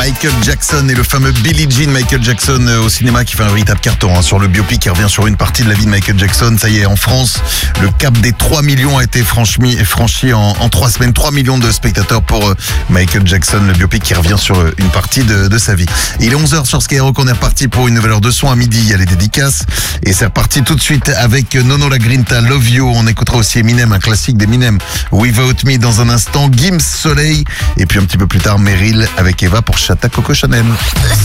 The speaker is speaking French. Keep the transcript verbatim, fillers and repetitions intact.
Michael Jackson et le fameux Billie Jean. Michael Jackson euh, au cinéma qui fait un véritable carton hein, sur le biopic qui revient sur une partie de la vie de Michael Jackson. Ça y est, en France, le cap des trois millions a été franchi, franchi en, en trois semaines. trois millions de spectateurs pour euh, Michael Jackson, le biopic qui revient sur euh, une partie de, de sa vie. Il est onze heures sur Skyrock, on est reparti pour une nouvelle heure de son. À midi, il y a les dédicaces. Et c'est reparti tout de suite avec Nono La Grinta, Love You. On écoutera aussi Eminem, un classique d'Eminem, Without Me dans un instant. Gims, Soleil. Et puis un petit peu plus tard, Meryl avec Eva pour Chata Coco Chanel.